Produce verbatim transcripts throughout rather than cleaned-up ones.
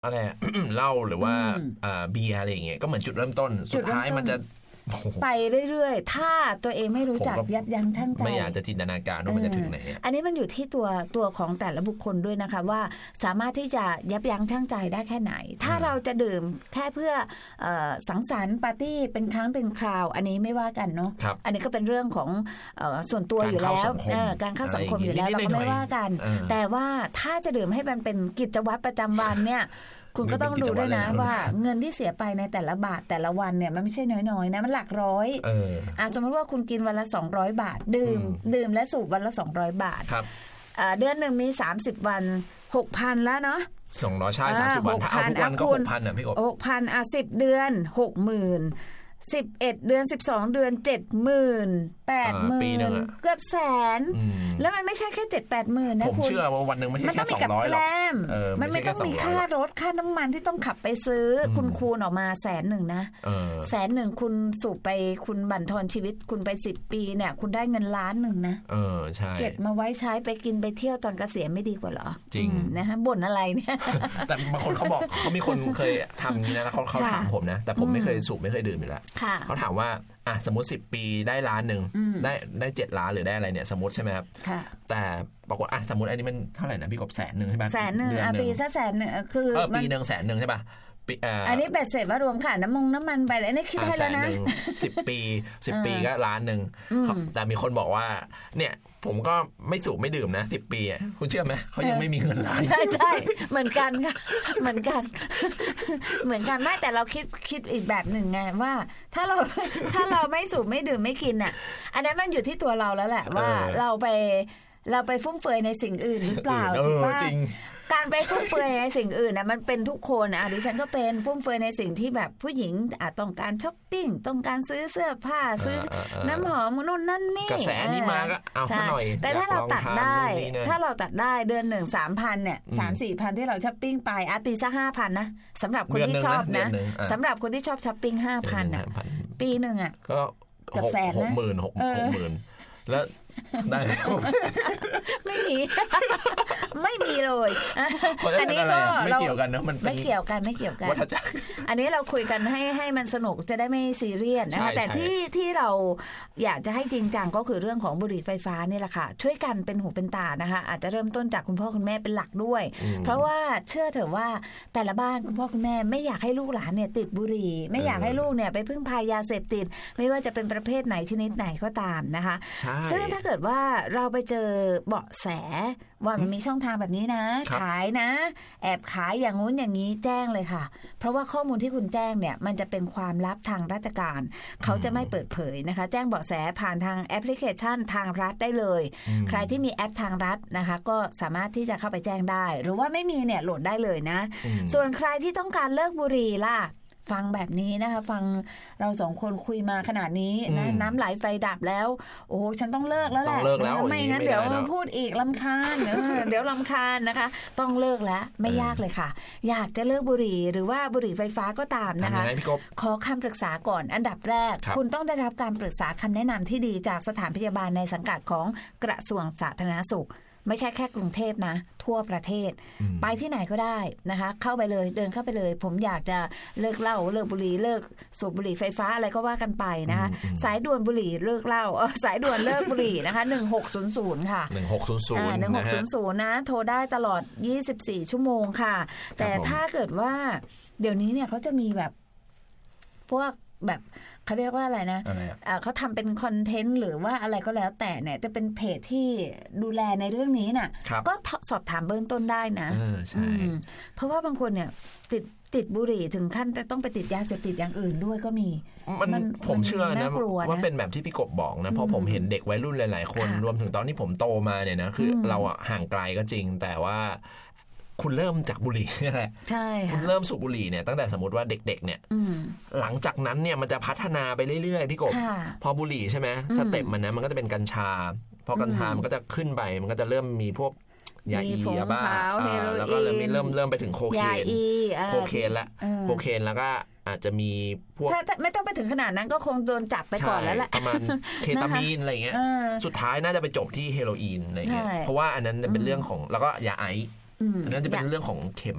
อะไร เหล้าหรือว่าเบียร์อะไรอย่างเงี้ยก็เหมือนจุดเริ่มต้นสุดท้ายมันจะไปเรื่อยๆถ้าตัวเองไม่รู้จักยับยั้งชั่งใจไม่อยากจะจินตนาการว่ามันจะถึงไหนอันนี้มันอยู่ที่ตัวตัวของแต่ละบุคคลด้วยนะคะว่าสามารถที่จะยับยั้งชั่งใจได้แค่ไหนถ้าเราจะดื่มแค่เพื่อสังสรรค์ปาร์ตี้เป็นครั้งเป็นคราวอันนี้ไม่ว่ากันเนาะอันนี้ก็เป็นเรื่องของส่วนตัวอยู่แล้วการเข้าสังคมอยู่แล้วเราก็ไม่ว่ากันแต่ว่าถ้าจะดื่มให้มันเป็นกิจวัตรประจำวันเนี่ยคุณก็ต้องดูด้วยนะว่าเงินที่เสียไปในแต่ละบาทแต่ละวันเนี่ยมันไม่ใช่น้อยๆนะมันหลักร้อยเอออ่ะสมมติว่าคุณกินวันละสองร้อยบาทดื่มดื่มและสูบวันละสองร้อยบาทครับอ่าเดือนนึงมีสามสิบวัน หกพัน แล้วเนาะสองร้อยใช่สามสิบวันถ้าเอาทุกวันก็ หกพัน น่ะพี่กบหกพัน อ่ะสิบเดือน หกหมื่นสิบเอ็ดเดือนสิบสองเดือน เจ็ดหมื่น แปดหมื่นเกือบแสนแล้วมันไม่ใช่แค่ เจ็ดแปดหมื่นนะคุณผมเชื่อว่าวันนึงไม่ใช่แค่สองร้อยหรอกมันไม่ต้องมีค่ารถค่าน้ำมันที่ต้องขับไปซื้อคุณคูณออกมาแสนหนึ่งนะแสนหนึ่งคุณสูบไปคุณบั่นทอนชีวิตคุณไปสิบปีเนี่ยคุณได้เงินล้านหนึ่งนะเออใช่เก็บมาไว้ใช้ไปกินไปเที่ยวตอนเกษียณไม่ดีกว่าเหรอจริงนะฮะบ่นอะไรเนี่ยแต่บางคนเขาบอกเขามีคนเคยทำนี้นะแล้วเขาเขาถามผมนะแต่ผมไม่เคยสูบไม่เคยดื่มอยู่แล้วเขาถามว่าอ่ะสมมติสิบปีได้ล้านหนึ่งได้ได้เจ็ดล้านหรือได้อะไรเนี่ยสมมติใช่ไหมครับแต่ปรากฏอ่ะสมมติอันนี้มันเท่าไหร่นะพี่กบแสนหนึ่งใช่ไหมแสนหนึ่งอ่ะปีซะแสนหนึ่งคือเออปีหนึ่งแสนหนึ่งใช่ป่ะอันนี้เบ็ดเสร็จว่ารวมค่าน้ำมงน้ำมันไปแล้วนี่คิดให้แล้วนะสิบปีสิบปีก็ล้านหนึ่งแต่มีคนบอกว่าเนี่ยผมก็ไม่สูบไม่ดื่มนะสิบปีอ่ะคุณเชื่อไหมเขายังไม่มีเงินล้านใช่ใช่เหมือนกันค่ะเหมือนกันเหมือนกันไม่แต่เราคิดคิดอีกแบบหนึ่งไงว่าถ้าเราถ้าเราไม่สูบไม่ดื่มไม่กินอ่ะอันนั้นมันอยู่ที่ตัวเราแล้วแหละว่าเราไปเราไปฟุ่มเฟือยในสิ่งอื่นหรือเปล่าถูกป่ะการไปฟุ่มเฟือยในสิ่งอื่นนะมันเป็นทุกคนอ่ะดิฉันก็เป็นฟุ่มเฟือยในสิ่งที่แบบผู้หญิงอาจต้องการช้อปปิ้งต้องการซื้อเสื้อผ้าซื้อน้ำหอมนู่นนั่นนี่กระแสนี้มาก็เอาซะหน่อยแต่ถ้าเราตัดได้ถ้าเราตัดได้เดือนหนึ่งสามพันเนี่ยสามสี่พันที่เราช้อปปิ้งไปอาตีซะห้าพันนะสำหรับคนที่ชอบนะสำหรับคนที่ชอบช้อปปิ้งห้าพันอ่ะปีหนึ่งอ่ะก็หกหกหมื่นหกหกหมื่นแล้วได้ไม่มีไม่มีเลยอันนี้ก็ไม่เกี่ยวกันนะมันไม่เกี่ยวกันไม่เกี่ยวกันอันนี้เราคุยกันให้ให้มันสนุกจะได้ไม่ซีเรียสนะคะแต่ที่ที่เราอยากจะให้จริงจังก็คือเรื่องของบุหรี่ไฟฟ้านี่แหละค่ะช่วยกันเป็นหูเป็นตานะคะอาจจะเริ่มต้นจากคุณพ่อคุณแม่เป็นหลักด้วยเพราะว่าเชื่อเถอะว่าแต่ละบ้านคุณพ่อคุณแม่ไม่อยากให้ลูกหลานเนี่ยติดบุหรี่ไม่อยากให้ลูกเนี่ยไปพึ่งพายาเสพติดไม่ว่าจะเป็นประเภทไหนชนิดไหนก็ตามนะคะซึ่งถ้าเกิดว่าเราไปเจอเบาะแสว่ามันมีช่องทางแบบนี้นะขายนะแอบขายอย่างงู้นอย่างนี้แจ้งเลยค่ะเพราะว่าข้อมูลที่คุณแจ้งเนี่ยมันจะเป็นความลับทางราชการเขาจะไม่เปิดเผยนะคะแจ้งเบาะแสผ่านทางแอปพลิเคชันทางรัฐได้เลยใครที่มีแอปทางรัฐนะคะก็สามารถที่จะเข้าไปแจ้งได้หรือว่าไม่มีเนี่ยโหลดได้เลยนะส่วนใครที่ต้องการเลิกบุหรี่ล่ะฟังแบบนี้นะคะฟังเราสองคนคุยมาขนาดนี้นะน้ำไหลไฟดับแล้วโอ้ฉันต้องเลิกแล้วแหละไม่งั้นเดี๋ยวพูดอีกรำคาญเดี๋ยวรำคาญนะคะต้องเลิกแล้วไม่ยากเลยค่ะอยากจะเลิกบุหรี่หรือว่าบุหรี่ไฟฟ้าก็ตามนะคะขอคำปรึกษาก่อนอันดับแรกคุณต้องได้รับการปรึกษาคำแนะนำที่ดีจากสถานพยาบาลในสังกัดของกระทรวงสาธารณสุขไม่ใช่แค่กรุงเทพนะทั่วประเทศไปที่ไหนก็ได้นะคะเข้าไปเลยเดินเข้าไปเลยผมอยากจะเลิกเหล้าเลิกบุหรี่เลิกสูบบุหรี่ไฟฟ้าอะไรก็ว่ากันไปนะคะสายด่วนบุหรี่เลิกเหล้าเออสายด่วนเลิกบุหรี่นะคะหนึ่งหกศูนย์ศูนย์ค่ะหนึ่งหกศูนย์ศูนย์อ่าหนึ่งหกศูนย์ศูนย์นะโทรได้ตลอดยี่สิบสี่ชั่วโมงค่ะแต่ถ้าเกิดว่าเดี๋ยวนี้เนี่ยเขาจะมีแบบพวกแบบเขาเรียกว่าอะไรนะเขาทำเป็นคอนเทนต์หรือว่าอะไรก็แล้วแต่เนี่ยจะเป็นเพจที่ดูแลในเรื่องนี้น่ะก็สอบถามเบื้องต้นได้นะใช่เพราะว่าบางคนเนี่ยติดติดบุหรี่ถึงขั้นจะต้องไปติดยาเสพติดอย่างอื่นด้วยก็มีมันผมเชื่อนะว่าเป็นแบบที่พี่กบบอกนะเพราะผมเห็นเด็กวัยรุ่นหลายๆคนรวมถึงตอนที่ผมโตมาเนี่ยนะคือเราอะห่างไกลก็จริงแต่ว่าคุณเริ่มจากบุหรี่นี่แหละใช่คุณเริ่มสูบบุหรี่เนี่ยตั้งแต่สมมติว่าเด็กๆเนี่ยหลังจากนั้นเนี่ยมันจะพัฒนาไปเรื่อยๆพี่กบพอบุหรี่ใช่ไหมสเต็ปมันนะมันก็จะเป็นกัญชาพอกัญชามันก็จะขึ้นไปมันก็จะเริ่มมีพวกยาอียาบ้าแล้วก็เริ่มเริ่มเริ่มไปถึงโคเคนโคเคนละโคเคนแล้วก็อาจจะมีพวกไม่ต้องไปถึงขนาดนั้นก็คงโดนจับไปก่อนแล้วแหละประมาณเคตามีนอะไรเงี้ยสุดท้ายน่าจะไปจบที่เฮโรอีนอะไรเงี้ยเพราะว่าอันนั้นเป็นเรื่องของแล้วก็ยาไอซ์อันนั้นจะเป็นเรื่องของเข็มละ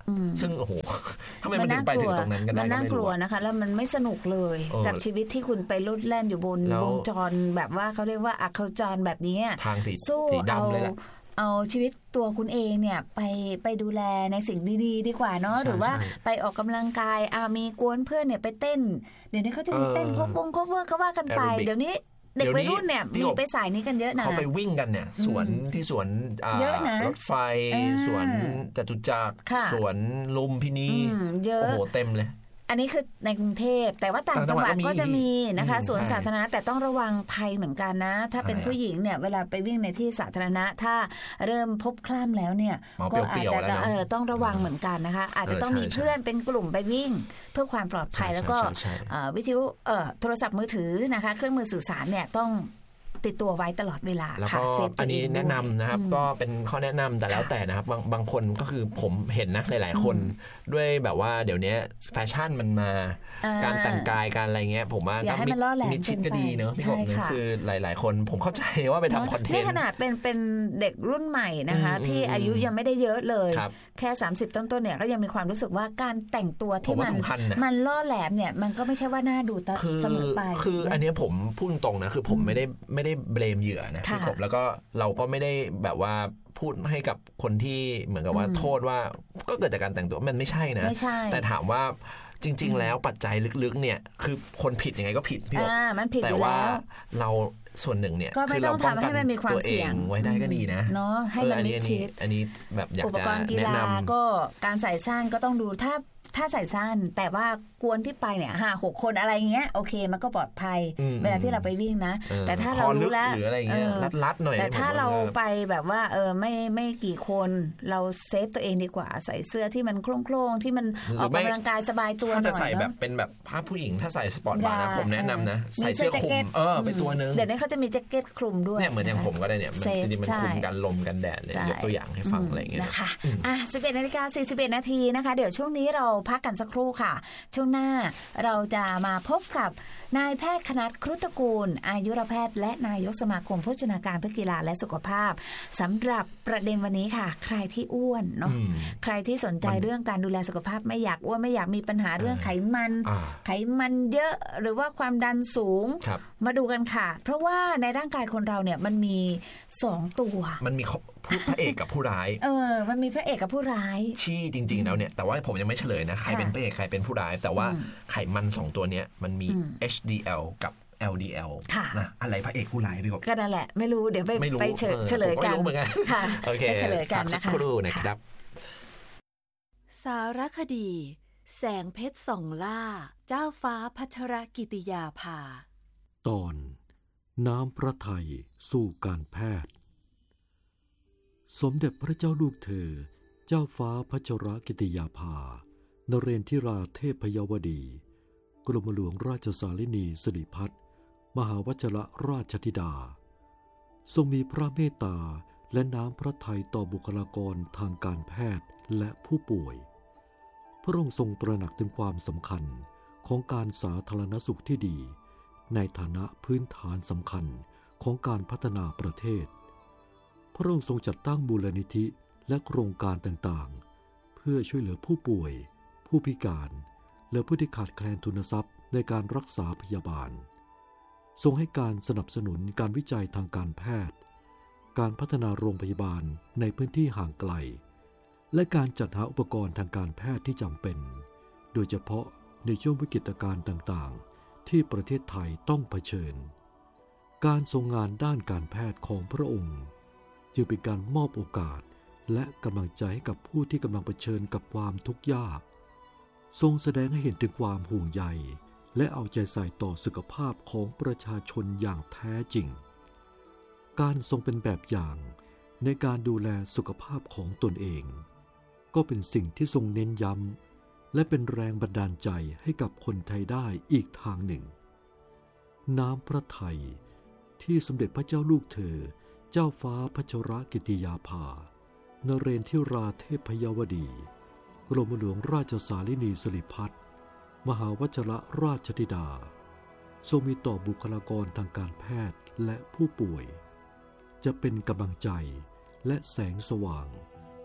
ซึ่งโอ้โหทำไมมันถึงไปถึงตรงนั้นกันได้มันน่ากลัวนะคะแล้วมันไม่สนุกเลยกับชีวิตที่คุณไปลุดแล่นอยู่บนวงจรแบบว่าเขาเรียกว่าอัคจรแบบนี้ทางสีสู้เอาเอาชีวิตตัวคุณเองเนี่ยไปไปดูแลในสิ่งดีๆดีกว่าเนาะหรือว่าไปออกกำลังกายอามีกวนเพื่อนเนี่ยไปเต้นเดี๋ยวนี้เขาจะมีเต้นครบวงครบเวอร์เขาว่ากันไปเดี๋ยวนี้เด็กวัยรุ่นเนี่ยมีไปสายนี้กันเยอะนะเขาไปวิ่งกันเนี่ยสวนที่สวนรถไฟสวนจตุจักรสวนลุมพินีโอ้โหเต็มเลยอันนี้คือในกรุงเทพแต่ว่าต่างจังหวัดก็จะมีนะคะสวนสาธารณะแต่ต้องระวังภัยเหมือนกันนะถ้าเป็นผู้หญิงเนี่ยเวลาไปวิ่งในที่สาธารณะถ้าเริ่มพบคล่ำแล้วเนี่ยก็อาจจะเออต้องระวังเหมือนกันนะคะอาจจะต้องมีเพื่อนเป็นกลุ่มไปวิ่งเพื่อความปลอดภัยแล้วก็วิทยุโทรศัพท์มือถือนะคะเครื่องมือสื่อสารเนี่ยต้องติดตัวไว้ตลอดเวลาแล้วก็อันนี้แนะนำนะครับก็เป็นข้อแนะนำแต่แล้วแต่นะครับบางบางคนก็คือผมเห็นนะหลายๆคนด้วยแบบว่าเดี๋ยวนี้แฟชั่นมันมาการแต่งกายการอะไรเงี้ยผมว่าก็มิดชิดก็ดีเนอะพี่กบเนี่ยคือหลายๆคนผมเข้าใจว่าไปทำคอนเทนต์นี่ขนาดเป็นเป็นเด็กรุ่นใหม่นะคะที่อายุยังไม่ได้เยอะเลยแค่สามสิบต้นๆเนี่ยก็ยังมีความรู้สึกว่าการแต่งตัวที่มันมันล่อแหลมเนี่ยมันก็ไม่ใช่ว่าน่าดูเสมอไปคืออันนี้ผมพูดตรงนะคือผมไม่ได้ไม่ได้เบลมเหยื่อนะพี่กบแล้วก็เราก็ไม่ได้แบบว่าพูดให้กับคนที่เหมือนกับว่าโทษว่าก็เกิดจากการแต่งตัวมันไม่ใช่นะแต่ถามว่าจริงๆแล้วปัจจัยลึกๆเนี่ยคือคนผิดยังไงก็ผิดพี่กบแต่ว่าเราส่วนหนึ่งเนี่ยคือเราป้องกันตัวเองไว้ได้ก็ดีนะเนาะให้มันมิดชิดอันนี้แบบอยากจะแนะนำก็การใส่สั้นก็ต้องดูถ้าถ้าใส่สั้นแต่ว่ากวนที่ไปเนี่ยห้าหกคนอะไรเงี้ยโอเคมันก็ปลอดภัยเวลาที่เราไปวิ่งนะแต่ถ้าเรารู้แล้วรัดๆหน่อยแต่ถ้าเราไปแบบว่าเออไม่ไม่กี่คนเราเซฟตัวเองดีกว่าใส่เสื้อที่มันโคร่งๆที่มันออกกำลังกายสบายตัวหน่อยถ้าจะใส่แบบเป็นแบบผ้าผู้หญิงถ้าใส่สปอร์ตบาร์นะผมแนะนำนะใส่เสื้อคลุมเออไปตัวนึงเดี๋ยวนี้เขาจะมีแจ็คเก็ตคลุมด้วยเนี่ยเหมือนอย่างผมก็ได้เนี่ยจริงๆมันคลุมกันลมกันแดดเลยยกตัวอย่างให้ฟังอะไรอย่างเงี้ยนะคะอ่ะสิบเอ็ดนาฬิกาสี่สิบเอ็ดนาทีนะคะเดี๋ยวช่วงนี้เราพักกันสักครู่ค่ะช่วงหน้าเราจะมาพบกับนายแพทย์คณัฐ ครุฑกูลอายุรแพทย์และนายกสมาคมโภชนาการเพื่อกีฬาและสุขภาพสำหรับประเด็นวันนี้ค่ะใครที่อ้วนเนาะใครที่สนใจเรื่องการดูแลสุขภาพไม่อยากอ้วนไม่อยากมีปัญหาเรื่องไขมันไขมันเยอะหรือว่าความดันสูงมาดูกันค่ะเพราะว่าในร่างกายคนเราเนี่ยมันมีสองตัวมันมีผู้พระเอกกับผู้ร้ายเออมันมีพระเอกกับผู้ร้ายที่จริงๆแล้วเนี่ยแต่ว่าผมยังไม่เฉลยนะใครเป็นพระเอกใครเป็นผู้ร้ายแต่ว่าไขมันสองตัวเนี้ยมันมี เอช ดี แอล กับ แอล ดี แอล นะอะไรพระเอกผู้ร้ายพี่กบก็นั่นแหละไม่รู้เดี๋ยวไปไปเฉลยกันไม่รู้เหมือนกันค่ะโอเคเฉลยกันนะคะครูนะครับสารคดีแสงเพชรส่องล่าเจ้าฟ้าพัชรกิติยาภาตอนน้ำพระทัยสู่การแพทย์สมเด็จพระเจ้าลูกเธอเจ้าฟ้าพัชรกิติยาภานเรนทิราเทพยวดีกรมหลวงราชสารินีสิริพัฒน์มหาวชิรราชธิดาทรงมีพระเมตตาและน้ำพระทัยต่อบุคลากรทางการแพทย์และผู้ป่วยพระองค์ทรงตระหนักถึงความสำคัญของการสาธารณสุขที่ดีในฐานะพื้นฐานสำคัญของการพัฒนาประเทศพระองค์ทรงจัดตั้งมูลนิธิและโครงการต่างๆเพื่อช่วยเหลือผู้ป่วยผู้พิการและผู้ที่ขาดแคลนทุนทรัพย์ในการรักษาพยาบาลทรงให้การสนับสนุนการวิจัยทางการแพทย์การพัฒนาโรงพยาบาลในพื้นที่ห่างไกลและการจัดหาอุปกรณ์ทางการแพทย์ที่จำเป็นโดยเฉพาะในช่วงวิกฤตการณ์ต่างๆที่ประเทศไทยต้องเผชิญการทรงงานด้านการแพทย์ของพระองค์จึงเป็นการมอบโอกาสและกำลังใจให้กับผู้ที่กำลังเผชิญกับความทุกข์ยากทรงแสดงให้เห็นถึงความห่วงใยและเอาใจใส่ต่อสุขภาพของประชาชนอย่างแท้จริงการทรงเป็นแบบอย่างในการดูแลสุขภาพของตนเองก็เป็นสิ่งที่ทรงเน้นย้ำและเป็นแรงบันดาลใจให้กับคนไทยได้อีกทางหนึ่งน้ำพระทัยที่สมเด็จพระเจ้าลูกเธอเจ้าฟ้าพัชรกิติยาภานเรนทิราเทพยวดีกรมหลวงราชสารินีสิริพัฒน์มหาวชิรราชธิดาทรงมีต่อบุคลากรทางการแพทย์และผู้ป่วยจะเป็นกำลังใจและแสงสว่าง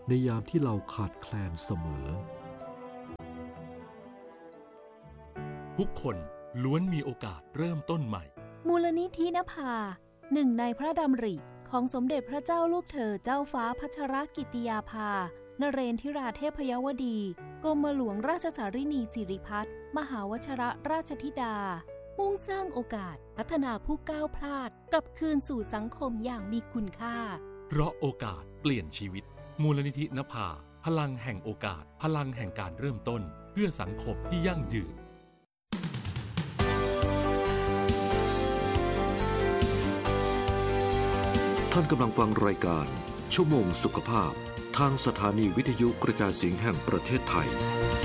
ในยามที่เราขาดแคลนเสมอทุกคนล้วนมีโอกาสเริ่มต้นใหม่มูลนิธินภาหนึ่งในพระดำริของสมเด็จพระเจ้าลูกเธอเจ้าฟ้าพัชรกิติยาภานเรนทิราเทพยวดีกรมหลวงราชสารินีสิริพัฒน์มหาวชิรราชธิดามุ่งสร้างโอกาสพัฒนาผู้ก้าวพลาดกลับคืนสู่สังคมอย่างมีคุณค่าเพราะโอกาสเปลี่ยนชีวิตมูลนิธินภาพลังแห่งโอกาสพลังแห่งการเริ่มต้นเพื่อสังคมที่ยั่งยืนท่านกำลังฟังรายการชั่วโมงสุขภาพทางสถานีวิทยุกระจายเสียงแห่งประเทศไทย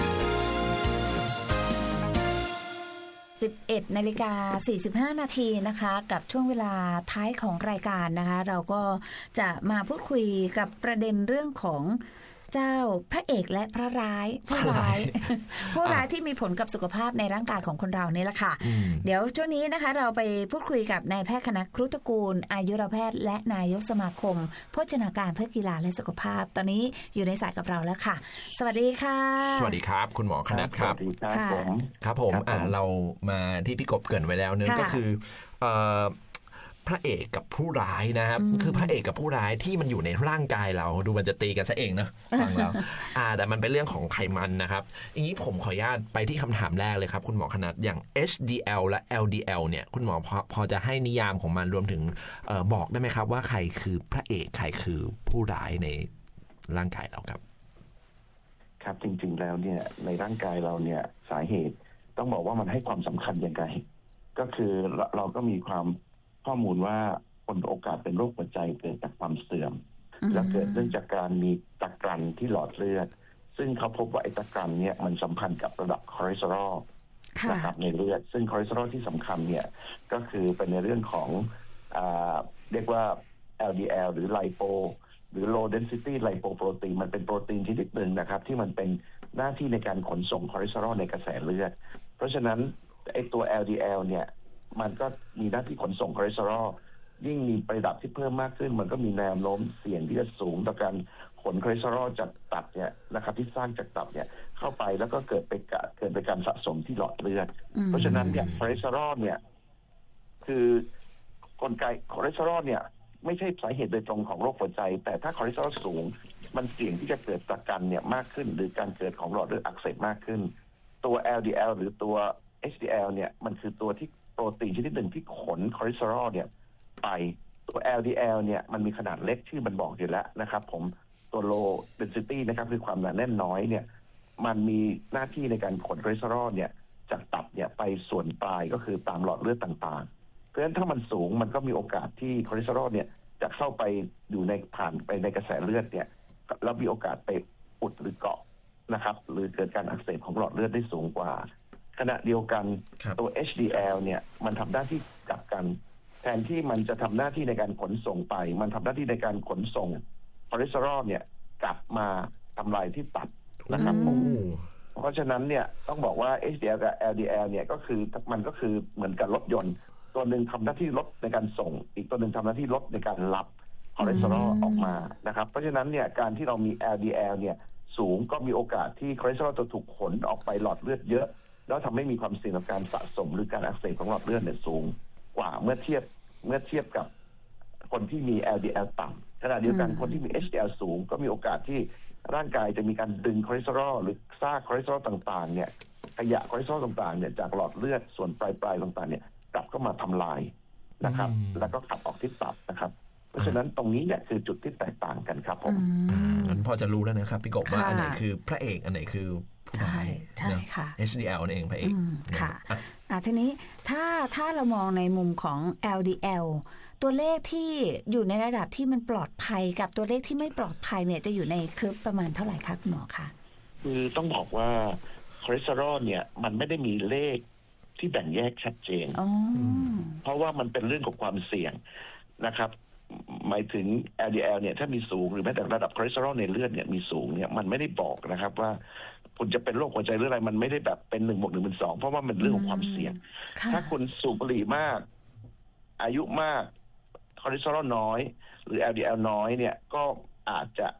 สิบเอ็ดนาฬิกาสี่สิบห้านาทีนะคะกับช่วงเวลาท้ายของรายการนะคะเราก็จะมาพูดคุยกับประเด็นเรื่องของเจ้าพระเอกและพระร้ายผู้ร้ายผู้ร้ายที่มีผลกับสุขภาพในร่างกายของคนเราเนี่ยแหละค่ะเดี๋ยวช่วงนี้นะคะเราไปพูดคุยกับนายแพทย์คณะครุฑกูลอายุรแพทย์และนายกสมาคมโภชนาการเพื่อกีฬาและสุขภาพตอนนี้อยู่ในสายกับเราแล้วค่ะสวัสดีค่ะสวัสดีครับคุณหมอคณะครับครับผมครับผมอ่าเรามาที่พี่กบเกริ่นไว้แล้วนึงก็คือเอ่อพระเอกกับผู้ร้ายนะครับคือพระเอกกับผู้ร้ายที่มันอยู่ในร่างกายเราดูมันจะตีกันซะเองนะฟังแล้วอ่าแต่มันเป็นเรื่องของไขมันนะครับอย่างนี้ผมขออนุญาตไปที่คำถามแรกเลยครับคุณหมอคณัฐอย่าง เอช ดี แอล และ แอล ดี แอล เนี่ยคุณหมอพอพอจะให้นิยามของมันรวมถึงเอ่อบอกได้ไหมครับว่าใครคือพระเอกใครคือผู้ร้ายในร่างกายเราครับครับจริงๆแล้วเนี่ยในร่างกายเราเนี่ยสาเหตุต้องบอกว่ามันให้ความสำคัญยังไงก็คือเราเราก็มีความข้อมูลว่าคนโอกาสเป็นโรคหัวใจเกิดจากความเสื่อมและเกิดเนื่องจากการมีตะกรันที่หลอดเลือดซึ่งเขาพบว่าไอ้ตะกรันเนี่ยมันสัมพันธ์กับระดับคอเลสเตอรอลนะครับในเลือดซึ่งคอเลสเตอรอลที่สำคัญเนี่ยก็คือเป็นในเรื่องของอ่าเรียกว่า แอล ดี แอล หรือไลโปหรือ low density lipoprotein มันเป็นโปรตีนชนิดหนึ่งนะครับที่มันเป็นหน้าที่ในการขนส่งคอเลสเตอรอลในกระแสเลือดเพราะฉะนั้นไอ้ตัว แอล ดี แอล เนี่ยมันก็มีหน้าที่ขนส่งคอเลสเตอรอลยิ่งมีระดับที่เพิ่มมากขึ้นมันก็มีแนวโน้มเสี่ยงที่จะสูงต่อการขนคอเลสเตอรอลจากตับเนี่ยนะครับที่สร้างจากตับเนี่ยเข้าไปแล้วก็เกิดไปเกิดไปการสะสมที่หลอดเลือดเพราะฉะนั้นเนี่ยคอเลสเตอรอลเนี่ยคือกลไกคอเลสเตอรอลเนี่ยไม่ใช่สาเหตุโดยตรงของโรคหัวใจแต่ถ้าคอเลสเตอรอลสูงมันเสี่ยงที่จะเกิดตะกันเนี่ยมากขึ้นหรือการเกิดของหลอดเลือดอักเสบมากขึ้นตัว แอล ดี แอล หรือตัว เอช ดี แอล เนี่ยมันคือตัวที่โปรตีนชนิดหนึ่งที่ขนคอเลสเตอรอลเนี่ยไปตัว แอล ดี แอล เนี่ยมันมีขนาดเล็กชื่อมันบอกอยู่แล้วนะครับผมตัว low density นะครับคือความหนาแน่นน้อยเนี่ยมันมีหน้าที่ในการขนคอเลสเตอรอลเนี่ยจากตับเนี่ยไปส่วนปลายก็คือตามหลอดเลือดต่างๆเพราะฉะนั้นถ้ามันสูงมันก็มีโอกาสที่คอเลสเตอรอลเนี่ยจะเข้าไปอยู่ในผ่านไปในกระแสเลือดเนี่ยแล้วมีโอกาสไปอุดหรือเกาะนะครับหรือเกิดการอักเสบของหลอดเลือดได้สูงกว่าขณะเดียวกันตัว เอช ดี แอล เนี่ยมันทำหน้าที่กลับกันแทนที่มันจะทำหน้าที่ในการขนส่งไปมันทำหน้าที่ในการขนส่งคอเลสเตอรอลเนี่ยกลับมาทำลายที่ตับนะครับเพราะฉะนั้นเนี่ยต้องบอกว่า เอช ดี แอล กับ แอล ดี แอล เนี่ยก็คือมันก็คือเหมือนกับรถยนต์ตัวหนึ่งทำหน้าที่ลดในการส่งอีกตัวหนึ่งทำหน้าที่ลดในการรับคอเลสเตอรอลออกมานะครับเพราะฉะนั้นเนี่ยการที่เรามี แอล ดี แอล เนี่ยสูงก็มีโอกาสที่คอเลสเตอรอลจะถูกขนออกไปหลอดเลือดเยอะแล้วทำให้มีความเสี่ยงต่อการสะสมหรือการอักเสบของหลอดเลือดเนี่ยสูงกว่าเมื่อเทียบเมื่อเทียบกับคนที่มี แอล ดี แอล ต่ำขณะเดียวกันคนที่มี เอช ดี แอล สูงก็มีโอกาสที่ร่างกายจะมีการดึงคอเลสเตอรอลหรือซากคอเลสเตอรอลต่างๆเนี่ยขยะคอเลสเตอรอลต่างๆเนี่ยจากหลอดเลือดส่วนปลายๆต่างๆเนี่ยกลับเข้ามาทำลายนะครับแล้วก็ขับออกที่ตับนะครับเพราะฉะนั้นตรงนี้เนี่ยคือจุดที่แตกต่างกันครับผมงั้นพอจะรู้แล้วนะครับพี่กบว่าอันไหนคือพระเอกอันไหนคือผู้ร้ายใช่ค่ะเอช ดี แอล นั่นเองพระเอกค่ะอ่ะทีนี้ถ้าถ้าเรามองในมุมของ แอล ดี แอล ตัวเลขที่อยู่ในระดับที่มันปลอดภัยกับตัวเลขที่ไม่ปลอดภัยเนี่ยจะอยู่ในคืบประมาณเท่าไหร่คะคุณหมอคะคือต้องบอกว่าคอเลสเตอรอลเนี่ยมันไม่ได้มีเลขที่แบ่งแยกชัดเจนเพราะว่ามันเป็นเรื่องของความเสี่ยงนะครับหมายถึง แอล ดี แอล เนี่ยถ้ามีสูงหรือแม้แต่ระดับคอเลสเตอรอลในเลือดเนี่ยมีสูงเนี่ยมันไม่ได้บอกนะครับว่าคุณจะเป็นโรคหัวใจหรืออะไรมันไม่ได้แบบเป็นหนึ่งบวกหนึ่งเป็นสองเพราะว่ามันเรื่องของความเสี่ยงถ้าคุณสูบบุหรี่มากอายุมากคอเลสเตอรอลน้อยหรือ แอล ดี แอล น้อยเนี่ยก็อาจจะ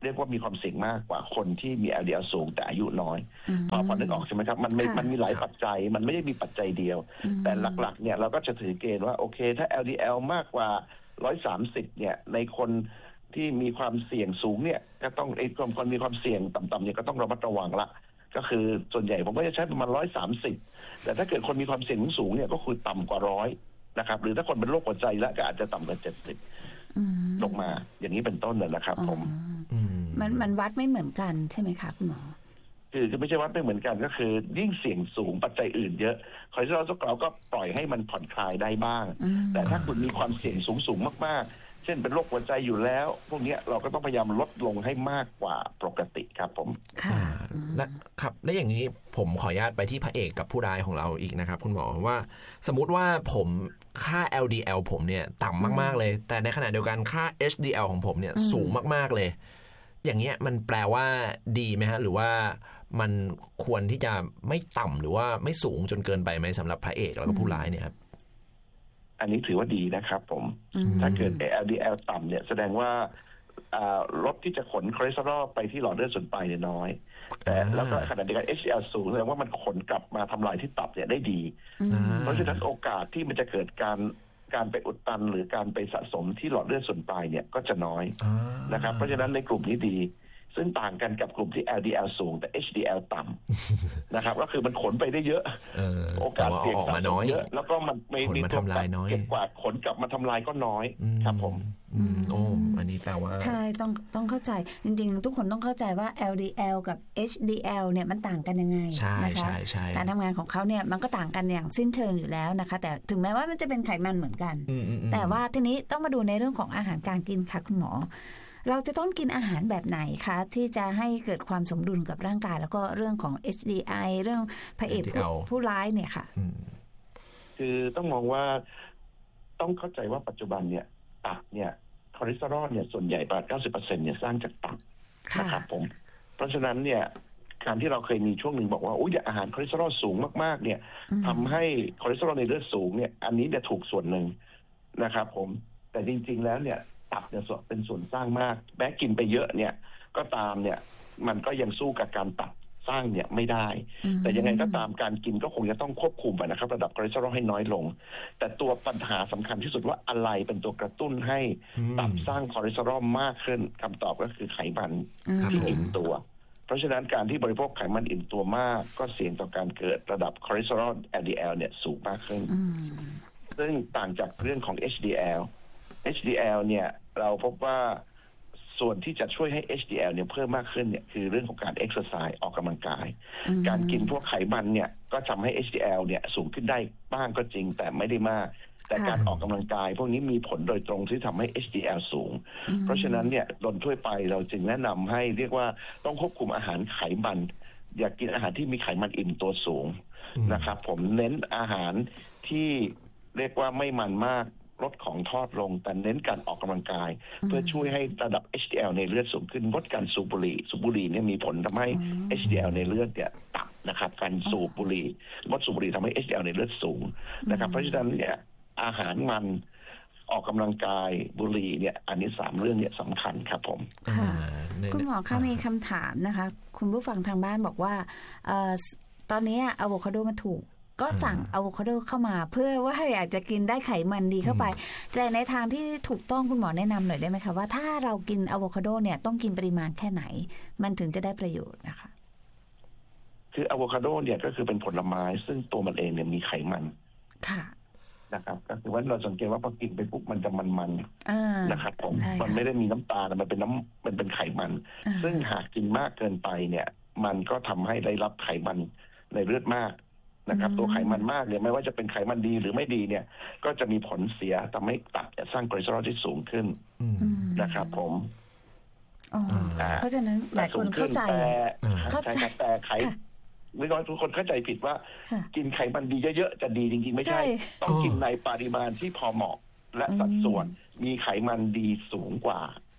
เรียกว่ามีความเสี่ยงมากกว่าคนที่มี แอล ดี แอล สูงแต่อายุน้อยพอพอนึกออกใช่ไหมครับมันไม่มันมีหลายปัจจัยมันไม่ได้มีปัจจัยเดียวแต่หลักๆเนี่ยเราก็จะถือเกณฑ์ว่าโอเคถ้า แอล ดี แอล มากกว่าหนึ่งร้อยสามสิบเนี่ยในคนที่มีความเสี่ยงสูงเนี่ยก็ต้องไอ้คนมีความเสี่ยงต่ำๆเนี่ยก็ต้องระมัดระวังละก็คือส่วนใหญ่ผมก็จะใช้ประมาณหนึ่งร้อยสามสิบแต่ถ้าเกิดคนมีความเสี่ยงสูงเนี่ยก็คือต่ำกว่าร้อยนะครับหรือถ้าคนเป็นโรคหัวใจแล้วก็อาจจะต่ำกว่าเจ็ดสิบลงมาอย่างนี้เป็นต้นเลยนะครับผมมันมันวัดไม่เหมือนกันใช่ไหมคะคุณหมอคือคือไม่ใช่วัดไม่เหมือนกันก็คือยิ่งเสี่ยงสูงปัจจัยอื่นเยอะคอเลสเตอรอลเราก็ปล่อยให้มันผ่อนคลายได้บ้างแต่ถ้าคุณมีความเสี่ยงสูงสูงมากๆเช่นเป็นโรคหัวใจอยู่แล้วพวกนี้เราก็ต้องพยายามลดลงให้มากกว่าปกติครับผมค่ะนะครับและอย่างนี้ผมขออนุญาตไปที่พระเอกกับผู้ร้ายของเราอีกนะครับคุณหมอว่าสมมุติว่าผมค่า แอล ดี แอล ผมเนี่ยต่ำมากๆเลยแต่ในขณะเดียวกันค่า เอช ดี แอล ของผมเนี่ยสูงมากๆเลยอย่างเงี้ยมันแปลว่าดีไหมฮะหรือว่ามันควรที่จะไม่ต่ำหรือว่าไม่สูงจนเกินไปไหมสำหรับพระเอกแล้วก็ผู้ร้ายเนี่ยครับอันนี้ถือว่าดีนะครับผมถ้าเกิด แอล ดี แอล ต่ำเนี่ยแสดงว่ารถที่จะขนคอเลสเตอรอลไปที่หลอดเลือดส่วนปลายเนี่ยน้อยแล้วก็ขณะเดียวกัน เอช ดี แอล สูงแสดงว่ามันขนกลับมาทำลายที่ตับเนี่ยได้ดีเพราะฉะนั้นโอกาสที่มันจะเกิดการการไปอุดตันหรือการไปสะสมที่หลอดเลือดส่วนปลายเนี่ยก็จะน้อยนะครับเพราะฉะนั้นในกลุ่มนี้ดีซึ่งต่างกันกับกลุ่มที่ แอล ดี แอล สูงแต่ เอช ดี แอล ต่ำนะครับก็คือมันขนไปได้เยอะโอกาสเสี่ยงต่ำเยอะแล้วก็มันไม่มีตัวเก็บกวาดขนกลับมาทำลายก็น้อยครับผมโอ้อันนี้แปลว่าใช่ต้องต้องเข้าใจจริงๆทุกคนต้องเข้าใจว่า แอล ดี แอล กับ เอช ดี แอล เนี่ยมันต่างกันยังไงนะคะการทำงานของเขาเนี่ยมันก็ต่างกันอย่างสิ้นเชิงอยู่แล้วนะคะแต่ถึงแม้ว่ามันจะเป็นไขมันเหมือนกันแต่ว่าทีนี้ต้องมาดูในเรื่องของอาหารการกินค่ะคุณหมอเราจะต้องกินอาหารแบบไหนคะที่จะให้เกิดความสมดุลกับร่างกายแล้วก็เรื่องของ เอช ดี ไอ เรื่องพระเอกผู้ร้ายเนี่ยค่ะคือต้องมองว่าต้องเข้าใจว่าปัจจุบันเนี่ยตับเนี่ยคอเลสเตอรอลเนี่ยส่วนใหญ่ประมาณ เก้าสิบเปอร์เซ็นต์ เนี่ยสร้างจากตับนะครับผมเพราะฉะนั้นเนี่ยการที่เราเคยมีช่วงหนึ่งบอกว่าอุ้ยอาหารคอเลสเตอรอลสูงมากๆเนี่ยทำให้คอเลสเตอรอลในเลือดสูงเนี่ยอันนี้เนี่ยถูกส่วนหนึ่งนะครับผมแต่จริงๆแล้วเนี่ยตับเนี่ยเป็นส่วนสร้างมากแม้กินไปเยอะเนี่ยก็ตามเนี่ยมันก็ยังสู้กับการตับสร้างเนี่ยไม่ได้แต่ยังไงก็ตามการกินก็คงจะต้องควบคุมไปนะครับระดับคอเลสเตอรอลให้น้อยลงแต่ตัวปัญหาสำคัญที่สุดว่าอะไรเป็นตัวกระตุ้นให้ตับสร้างคอเลสเตอรอลมากขึ้นคำตอบก็คือไขมันที่อิ่มตัวเพราะฉะนั้นการที่บริโภคไขมันอิ่มตัวมากก็เสี่ยงต่อการเกิดระดับคอเลสเตอรอล แอล ดี แอล เนี่ยสูงมากขึ้นซึ่งต่างจากเรื่องของ เอช ดี แอล เอช ดี แอล เนี่ยเราพบว่าส่วนที่จะช่วยให้ เอช ดี แอล เนี่ยเพิ่มมากขึ้นเนี่ยคือเรื่องของการเอ็กซ์ไซส์ออกกำลังกายการกินพวกไขมันเนี่ยก็ทำให้ เอช ดี แอล เนี่ยสูงขึ้นได้บ้างก็จริงแต่ไม่ได้มากแต่การออกกำลังกายพวกนี้มีผลโดยตรงที่ทำให้ เอช ดี แอล สูงเพราะฉะนั้นเนี่ยโดยทั่วไปเราจึงแนะนำให้เรียกว่าต้องควบคุมอาหารไขมันอยากกินอาหารที่มีไขมันอิ่มตัวสูงนะครับผมเน้นอาหารที่เรียกว่าไม่มันมากลดของทอดลงแต่เน้นการออกกำลังกายเพื่อช่วยให้ระดับ เอช ดี แอล ในเลือดสูงขึ้นลดการสูบบุหรี่สูบบุหรี่เนี่ยมีผลทำให้ เอช ดี แอล ในเลือดเนี่ยต่ำนะครับการสูบบุหรี่ลดสูบบุหรี่ทำให้ เอช ดี แอล ในเลือดสูงนะครับเพราะฉะนั้นเนี่ยอาหารมันออกกำลังกายบุหรี่เนี่ยอันนี้สามเรื่องเนี่ยสำคัญครับผมค่ะคุณหมอคะมีคำถามนะคะคุณผู้ฟังทางบ้านบอกว่าตอนนี้อะโวคาโดมันถูกก็สั่งอะโวคาโดเข้ามาเพื่อว่าอยากจะกินได้ไขมันดีเข้าไปแต่ในทางที่ถูกต้องคุณหมอแนะนำหน่อยได้ไหมคะว่าถ้าเรากินอะโวคาโดเนี่ยต้องกินปริมาณแค่ไหนมันถึงจะได้ประโยชน์นะคะคืออะโวคาโดเนี่ยก็คือเป็นผลไม้ซึ่งตัวมันเองเนี่ยมีไขมันค่ะนะครับก็คือว่าเราสังเกตว่าพอกินไปปุ๊บมันจะมันๆนะครับผมมันไม่ได้มีน้ำตาลมันเป็นน้ำมันเป็นไขมันซึ่งหากกินมากเกินไปเนี่ยมันก็ทำให้ได้รับไขมันในเลือดมากนะครับตัวไขมันมากเนี่ยไม่ว่าจะเป็นไขมันดีหรือไม่ดีเนี่ยก็จะมีผลเสียทำให้ตับสร้างคอเลสเตอรอลที่สูงขึ้นนะครับผมเพราะฉะนั้นหลายคนเข้าใจเข้าใจแต่ไขไม่น้อยทุกคนเข้าใจผิดว่ากินไขมันดีเยอะๆจะดีจริงๆไม่ใช่ต้องกินในปริมาณที่พอเหมาะและสัดส่วนมีไขมันดีสูงกว่า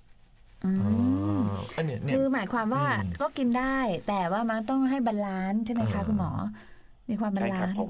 คือหมายความว่าก็กินได้แต่ว่ามันต้องให้บาลานซ์ใช่ไหมคะคุณหมอมีความบาลานซ์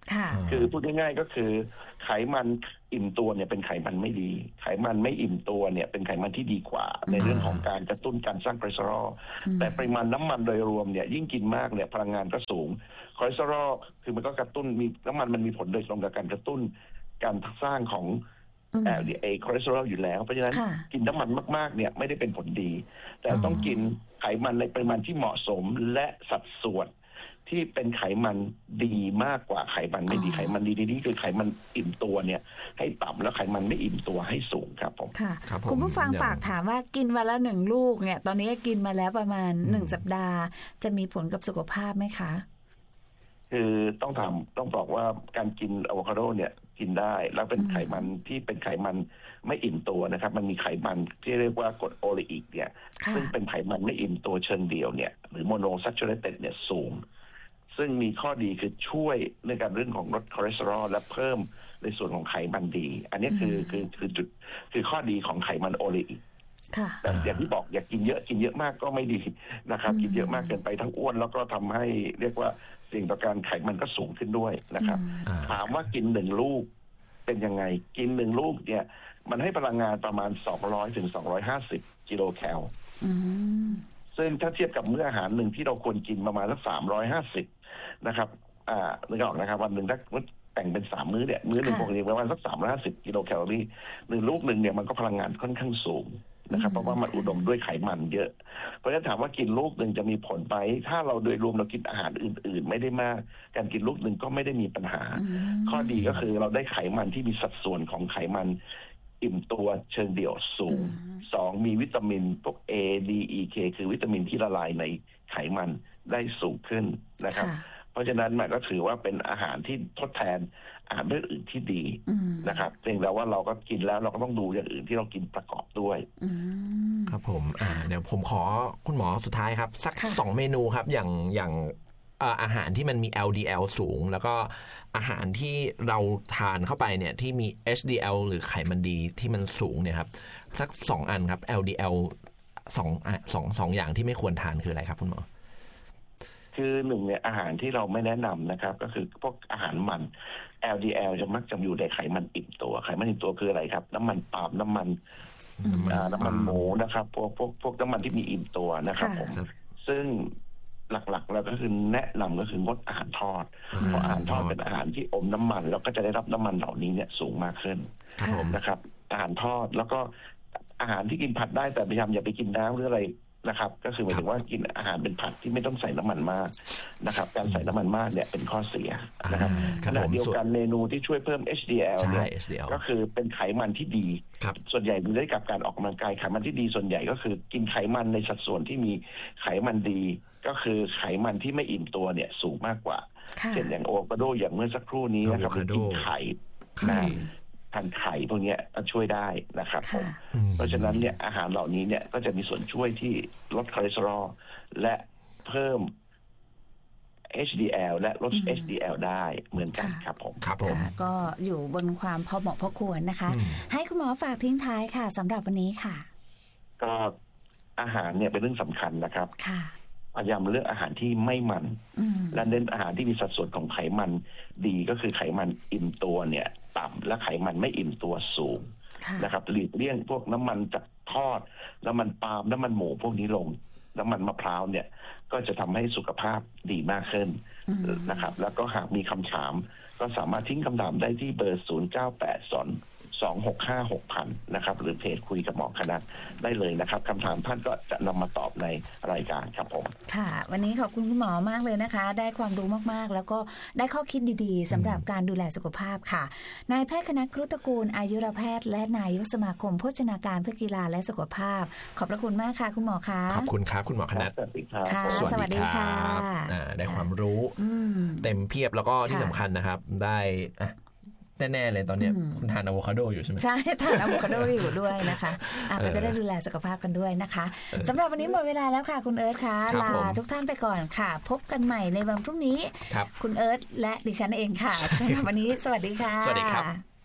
คือพูดง่ายๆก็คือไขมันอิ่มตัวเนี่ยเป็นไขมันไม่ดีไขมันไม่อิ่มตัวเนี่ยเป็นไขมันที่ดีกว่าในเรื่องของการกระตุ้นการสร้างคอเลสเตอรอลแต่ปริมาณน้ำมันโดยรวมเนี่ยยิ่งกินมากเนี่ยพลังงานก็สูงคอเลสเตอรอลคือมันก็กระตุ้นมีน้ำมันมันมีผลโดยตรงกับการกระตุ้นการสร้างของ แอล ดี เอ คอเลสเตอรอลอยู่แล้วเพราะฉะนั้นกินน้ำมันมากๆเนี่ยไม่ได้เป็นผลดีแต่ต้องกินไขมันในปริมาณที่เหมาะสมและสัดส่วนที่เป็นไขมันดีมากกว่าไขมันไม่ดีไขมันดีนี่คือไขมันอิ่มตัวเนี่ยให้ต่ำแล้วไขมันไม่อิ่มตัวให้สูงครับผมค่ะคุณผู้ฟังฝากถามว่ากินวันละหนึ่งลูกเนี่ยตอนนี้กินมาแล้วประมาณหนึ่งสัปดาห์จะมีผลกับสุขภาพไหมคะคือต้องถามต้องบอกว่าการกินอะโวคาโดเนี่ยกินได้แล้วเป็นไขมันที่เป็นไขมันไม่อิ่มตัวนะครับมันมีไขมันที่เรียกว่ากรดโอเลอิกเนี่ยซึ่งเป็นไขมันไม่อิ่มตัวเชิงเดียวเนี่ยหรือโมโนซัตชูเรเต็ดเนี่ยสูงซึ่งมีข้อดีคือช่วยในการเรื่องของลดคอเลสเตอรอลและเพิ่มในส่วนของไขมันดีอันนี้คือคือคือจุดคือข้อดีของไขมันโอเลอิกแต่อย่างที่บอกอย่ากินเยอะกินเยอะมากก็ไม่ดีนะครับกินเยอะมากเกินไปทั้งอ้วนแล้วก็ทำให้เรียกว่าสิ่งต่อการไขมันก็สูงขึ้นด้วยนะครับถามว่ากินหนึ่งลูกเป็นยังไงกินหนึ่งลูกเนี่ยมันให้พลังงานประมาณสองร้อยถึงสองร้อยห้าสิบกิโลแคลซึ่งถ้าเทียบกับมื้ออาหารหนึ่งที่เราควรกินประมาณสักสามร้อยห้าสิบนะครับอ่านึกออกนะครับวันหนึ่งถ้าแต่งเป็นสามมื้อเนี่ยมื้อหนึ่งปกติประมาณสักสามร้อยห้าสิบกิโลแคลอรี่หนึ่งลูกหนึ่งเนี่ยมันก็พลังงานค่อนข้างสูงนะครับเพราะว่ามันอุดมด้วยไขมันเยอะเพราะฉะนั้นถามว่ากินลูกหนึ่งจะมีผลไหมถ้าเราโดยรวมเรากินอาหารอื่นๆไม่ได้มากการกินลูกหนึ่งก็ไม่ได้มีปัญหาข้อดีก็คือเราได้ไขมันที่มีสัดส่วนของไขมันอิ่มตัวเชิงเดี่ยวสูงสองมีวิตามินพวก A D E K คือวิตามินที่ละลายในไขมันได้สูงขึ้นนะครับเพราะฉะนั้นมันก็ถือว่าเป็นอาหารที่ทดแทนอาหารอื่นที่ดีนะครับเพียงแต่ว่าเราก็กินแล้วเราก็ต้องดูอย่างอื่นที่เรากินประกอบด้วยครับผมอ่าเดี๋ยวผมขอคุณหมอสุดท้ายครับสักสองเมนูครับอย่างอย่างอาหารที่มันมี แอล ดี แอล สูงแล้วก็อาหารที่เราทานเข้าไปเนี่ยที่มี เอช ดี แอล หรือไขมันดีที่มันสูงเนี่ยครับสักสองอันครับ แอล ดี แอล สองสองสองอย่างที่ไม่ควรทานคืออะไรครับคุณหมอคือหนึ่งเนี่ยอาหารที่เราไม่แนะนำนะครับก็คือพวกอาหารมัน แอล ดี แอล จะมักจะอยู่ในไขมันอิ่มตัวไขมันอิ่มตัวคืออะไรครับน้ำมันปาล์มน้ำมันน้ำมันหมูนะครับพวกพวกพวกน้ำมันที่มีอิ่มตัวนะครับผมซึ่งหลักๆแล้วก็คือแนะนำก็คืองดอาหารทอดเพราะอาหารทอดเป็นอาหารที่อมน้ำมันแล้วก็จะได้รับน้ำมันเหล่านี้เนี่ยสูงมากขึ้นนะครับอาหารทอดแล้วก็อาหารที่กินผัดได้แต่พยายามอย่าไปกินน้ำหรืออะไรนะครับก็คือหมายถึงว่ากินอาหารเป็นผัดที่ไม่ต้องใส่น้ำมันมากนะครับการใส่น้ำมันมากเนี่ยเป็นข้อเสียนะครับขณะเดียวกันเมนูที่ช่วยเพิ่ม เอช ดี แอล เนี่ยก็คือเป็นไขมันที่ดีส่วนใหญ่ดูได้กับการออกกำลังกายไขมันที่ดีส่วนใหญ่ก็คือกินไขมันในสัดส่วนที่มีไขมันดีก็คือไขมันที่ไม่อิ่มตัวเนี่ยสูงมากกว่าเช่นอย่างโอโวคาโดอย่างเมื่อสักครู่นี้นะครับกินไข่นะทานไข่พวกนี้ช่วยได้นะครับผมเพราะฉะนั้นเนี่ยอาหารเหล่านี้เนี่ยก็จะมีส่วนช่วยที่ลดคอเลสเตอรอลและเพิ่ม เอช ดี แอล และลด เอช ดี แอล ได้เหมือนกันครับผมครับผมก็อยู่บนความพอเหมาะพอควรนะคะให้คุณหมอฝากทิ้งท้ายค่ะสำหรับวันนี้ค่ะก็อาหารเนี่ยเป็นเรื่องสำคัญนะครับค่ะพยายามเลือกอาหารที่ไม่มันและเน้นอาหารที่มีสัดส่วนของไขมันดีก็คือไขมันอิ่มตัวเนี่ยต่ำและไขมันไม่อิ่มตัวสูงนะครับหลีกเลี่ยงพวกน้ำมันจากทอดน้ำมันปาล์มน้ำมันหมูพวกนี้ลงน้ำมันมะพร้าวเนี่ยก็จะทำให้สุขภาพดีมากขึ้นนะครับแล้วก็หากมีคำถามก็สามารถทิ้งคำถามได้ที่เบอร์ศูนย์ เก้า แปด สอง สอง หก ห้า หก พันนะครับหรือเพจคุยกับหมอคณะได้เลยนะครับคำถามท่านก็จะนำมาตอบในรายการครับผมค่ะวันนี้ขอบคุณคุณหมอมากเลยนะคะได้ความรู้มากๆแล้วก็ได้ข้อคิดดีๆสำหรับการดูแลสุขภาพค่ะนายแพทย์คณะครุฑตระกูลอายุรแพทย์และนายกสมาคมโภชนาการเพื่อกีฬาและสุขภาพขอบพระคุณมากค่ะคุณหมอคะขอบคุณครับคุณหมอคณะสวัสดีครับสวัสดีค่ะได้ความรู้เต็มเพียบแล้วก็ที่สำคัญนะครับได้แน่ๆเลยตอนนี้คุณทานอะโวคาโดอยู่ใช่ไหมใช่ทานอะโวคาโดอยู่ด้วยนะคะก็จะได้ดูแลสุขภาพกันด้วยนะคะสำหรับวันนี้หมดเวลาแล้วค่ะคุณเอิร์ธคะลาทุกท่านไปก่อนค่ะพบกันใหม่ในวันพรุ่งนี้คุณเอิร์ธและดิฉันเองค่ะสำหรับวันนี้สวัสดีค่ะสวัสดีครับ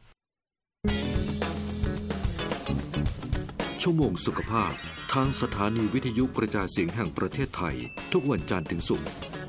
ชั่วโมงสุขภาพทางสถานีวิทยุกระจายเสียงแห่งประเทศไทยทุกวันจันทร์ถึงศุกร์